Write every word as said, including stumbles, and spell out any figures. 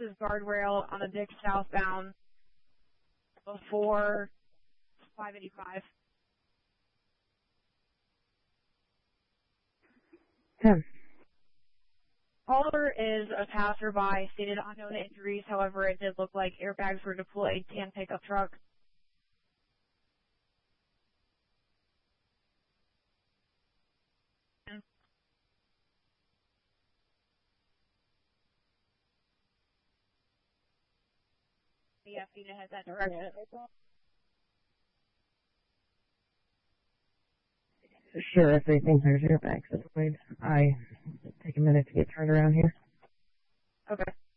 closest guardrail on the Dick southbound before five eighty-five. ten. Caller is a passerby, stated unknown injuries. However, it did look like airbags were deployed. Tan pickup truck. Yeah, Fina has that direction. Sure, if they think there's airbags deployed. I take a minute to get turned around here. Okay.